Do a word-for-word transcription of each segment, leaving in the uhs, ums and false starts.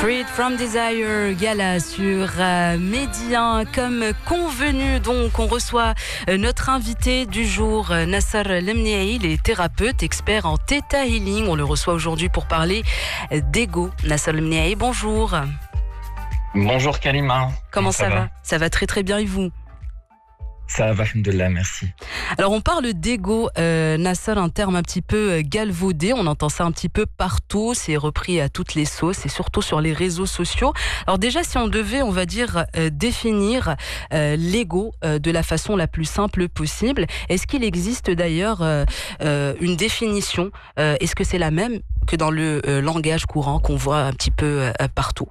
Freed from Desire, Gala sur euh, Média. Comme convenu, donc, on reçoit euh, notre invité du jour, euh, Nasser Lemniahi, il est thérapeute, expert en Theta Healing. On le reçoit aujourd'hui pour parler euh, d'ego. Nasser Lemniahi, bonjour. Bonjour Kalima. Comment, Comment ça, ça va, va Ça va très très bien et vous? Ça va, alhamdoulilah, merci. Alors on parle d'ego, euh, Nasser, un terme un petit peu galvaudé, on entend ça un petit peu partout, c'est repris à toutes les sauces et surtout sur les réseaux sociaux. Alors déjà, si on devait, on va dire, euh, définir euh, l'ego euh, de la façon la plus simple possible, est-ce qu'il existe d'ailleurs euh, euh, une définition euh, Est-ce que c'est la même que dans le euh, langage courant qu'on voit un petit peu euh, partout?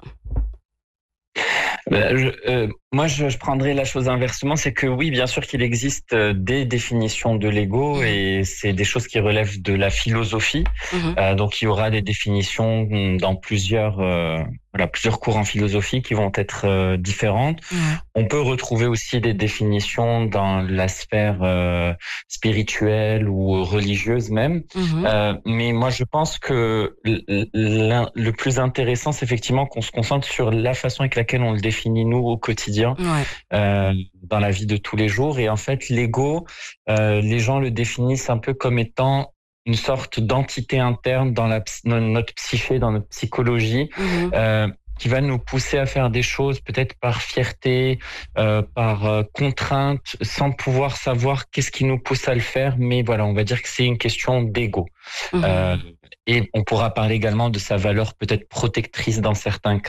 Ben, je, euh, moi, je, je prendrais la chose inversement, c'est que oui, bien sûr qu'il existe des définitions de l'ego mmh. et c'est des choses qui relèvent de la philosophie. Mmh. Euh, donc, il y aura des définitions dans plusieurs, euh, voilà, plusieurs courants philosophiques qui vont être euh, différentes. Mmh. On peut retrouver aussi des définitions dans la sphère euh, spirituelle ou religieuse même. Mmh. Euh, mais moi, je pense que le plus intéressant, c'est effectivement qu'on se concentre sur la façon avec laquelle on le définit nous au quotidien, ouais. euh, dans la vie de tous les jours. Et en fait, l'ego, euh, les gens le définissent un peu comme étant une sorte d'entité interne dans, la, dans notre psyché, dans notre psychologie, mmh. euh, qui va nous pousser à faire des choses peut-être par fierté, euh, par euh, contrainte, sans pouvoir savoir qu'est-ce qui nous pousse à le faire. Mais voilà, on va dire que c'est une question d'ego. Mmh. Euh, et on pourra parler également de sa valeur peut-être protectrice dans certains cas.